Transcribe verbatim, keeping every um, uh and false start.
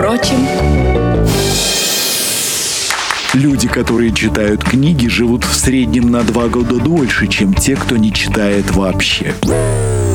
прочим. Люди, которые читают книги, живут в среднем на два года дольше, чем те, кто не читает вообще.